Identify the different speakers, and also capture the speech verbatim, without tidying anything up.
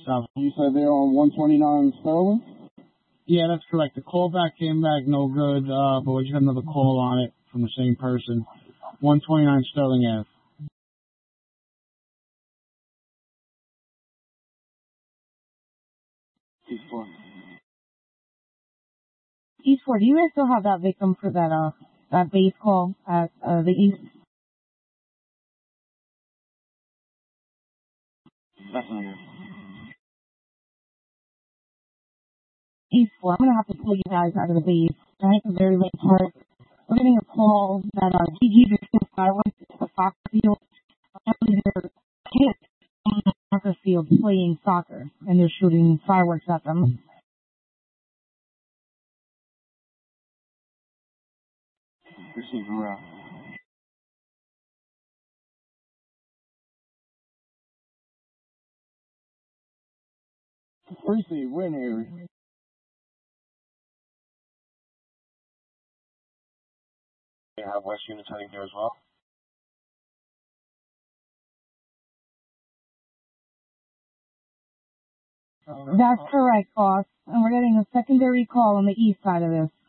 Speaker 1: South.
Speaker 2: You said they're on one twenty-nine Sterling?
Speaker 1: Yeah, that's correct. The call back came back no good, uh, but we just had another call on it from the same person. one twenty-nine Sterling Ave.
Speaker 2: East four.
Speaker 3: East four, do you guys still have that victim for that, uh, that base call at, uh, the East?
Speaker 2: That's not good.
Speaker 3: East four, I'm gonna have to pull you guys out of the base. Right, the very late part. We're getting a call that, uh, G G just took fireworks at the soccer field. Apparently they're kids on the soccer field playing soccer, and they're shooting fireworks at them.
Speaker 2: Receiving route. Receive, win here.
Speaker 4: They have West units heading here as well.
Speaker 3: That's correct, boss. And we're getting a secondary call on the east side of this.